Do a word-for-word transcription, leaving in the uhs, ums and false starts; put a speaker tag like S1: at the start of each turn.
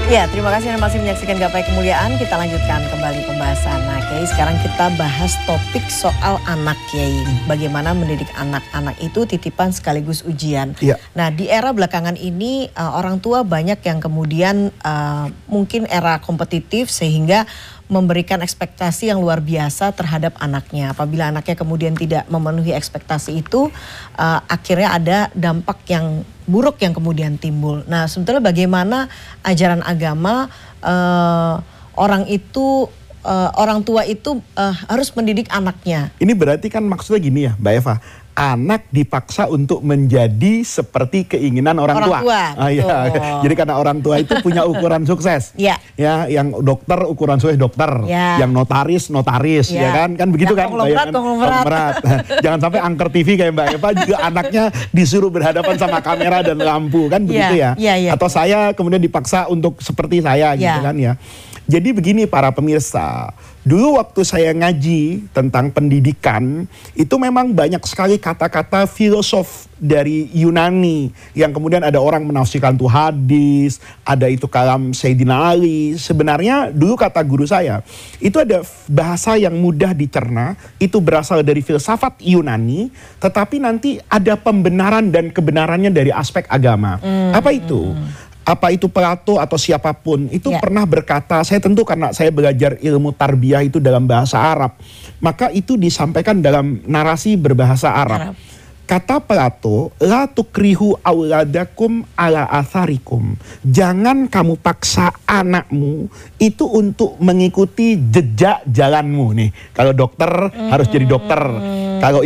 S1: Ya, terima kasih Anda masih menyaksikan Gapai Kemuliaan. Kita lanjutkan kembali pembahasan. Nah, Kiai, sekarang kita bahas topik soal anak, Kiai. Bagaimana mendidik anak-anak itu titipan sekaligus ujian.
S2: Ya.
S1: Nah, di era belakangan ini uh, orang tua banyak yang kemudian uh, mungkin era kompetitif sehingga memberikan ekspektasi yang luar biasa terhadap anaknya. Apabila anaknya kemudian tidak memenuhi ekspektasi itu, uh, akhirnya ada dampak yang buruk yang kemudian timbul. Nah, sebetulnya bagaimana ajaran agama uh, orang itu, uh, orang tua itu uh, harus mendidik anaknya?
S2: Ini berarti kan maksudnya gini ya, Mbak Eva. Anak dipaksa untuk menjadi seperti keinginan orang,
S1: orang
S2: tua.
S1: tua
S2: ah, ya. Jadi karena orang tua itu punya ukuran sukses.
S1: Ya.
S2: Ya, yang dokter ukuran sukses dokter,
S1: ya.
S2: Yang notaris notaris, ya, ya kan? Kan begitu
S1: yang
S2: kan?
S1: Konglomerat, konglomerat.
S2: Jangan sampai angker T V kayak Mbak Eva juga anaknya disuruh berhadapan sama kamera dan lampu, kan begitu ya?
S1: Ya, ya.
S2: Atau saya kemudian dipaksa untuk seperti saya, ya. Gitu kan ya. Jadi begini para pemirsa, dulu waktu saya ngaji tentang pendidikan, itu memang banyak sekali kata-kata filosof dari Yunani, yang kemudian ada orang menafsirkan itu hadis, ada itu kalam Sayyidina Ali. Sebenarnya dulu kata guru saya, itu ada bahasa yang mudah dicerna, itu berasal dari filsafat Yunani, tetapi nanti ada pembenaran dan kebenarannya dari aspek agama. Hmm, Apa itu? Hmm. Apa itu Plato atau siapapun itu ya. Pernah berkata, saya tentu karena saya belajar ilmu tarbiyah itu dalam bahasa Arab, maka itu disampaikan dalam narasi berbahasa Arab. Arab. Kata Plato, la tukrihu auladakum ala atharikum. Jangan kamu paksa anakmu itu untuk mengikuti jejak jalanmu nih. Kalau dokter hmm. harus jadi dokter. Kalau